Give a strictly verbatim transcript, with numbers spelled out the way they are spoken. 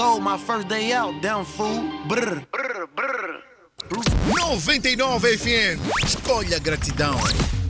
Oh, my first day out, damn fool. Brr, brr, brr. noventa e nove F M. Escolha gratidão.